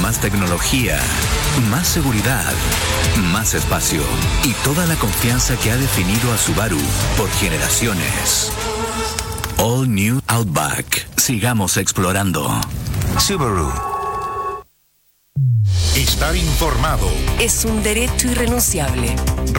más tecnología, más seguridad, más espacio y toda la confianza que ha definido a Subaru por generaciones. All New Outback. Sigamos explorando. Subaru. Estar informado es un derecho irrenunciable.